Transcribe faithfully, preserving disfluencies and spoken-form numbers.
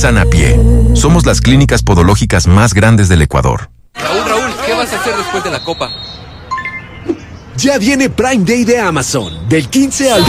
Sanapie. Somos las clínicas podológicas más grandes del Ecuador. Raúl, Raúl, ¿qué vas a hacer después de la copa? Ya viene Prime Day de Amazon, del quince al